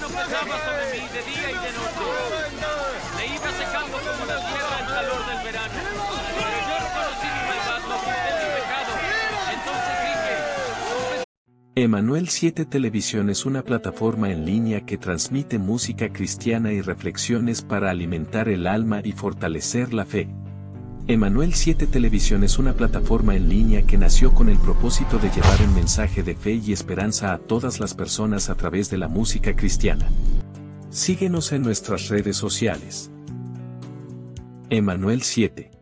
mano pesaba sobre mí de día y de noche. Me iba secando como la tierra el calor del verano. Pero yo reconocí mi maldad, lo oculté mi pecado. Entonces dije, Emanuel 7 Televisión es una plataforma en línea que transmite música cristiana y reflexiones para alimentar el alma y fortalecer la fe. Emanuel 7 Televisión es una plataforma en línea que nació con el propósito de llevar un mensaje de fe y esperanza a todas las personas a través de la música cristiana. Síguenos en nuestras redes sociales. Emanuel 7